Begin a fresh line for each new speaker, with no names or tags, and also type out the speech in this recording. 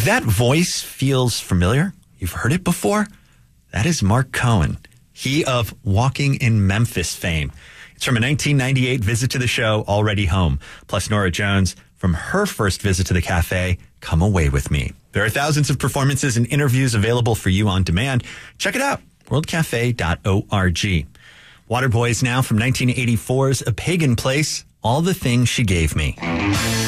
If that voice feels familiar, you've heard it before, that is Mark Cohen. He of Walking in Memphis fame. It's from a 1998 visit to the show, Already Home. Plus Norah Jones from her first visit to the cafe, Come Away With Me. There are thousands of performances and interviews available for you on demand. Check it out, worldcafe.org. Waterboys now from 1984's A Pagan Place, All the Things She Gave Me.